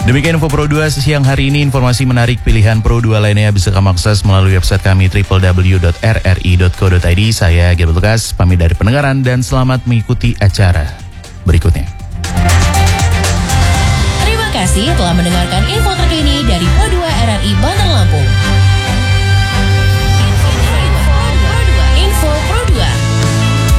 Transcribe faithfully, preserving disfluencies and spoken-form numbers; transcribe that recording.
Demikian info Pro dua siang hari ini. Informasi menarik pilihan Pro dua lainnya bisa kamu akses melalui website kami w w w dot r r i dot co dot i d. Saya Gilbert Lukas, pamit dari pendengaran dan selamat mengikuti acara berikutnya. Terima kasih telah mendengarkan info terkini dari Pro dua R R